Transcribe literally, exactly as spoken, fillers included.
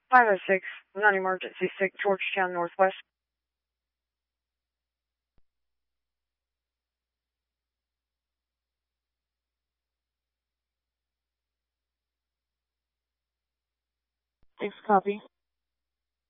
five oh six, non-emergency, sick, Georgetown Northwest. Thanks, copy.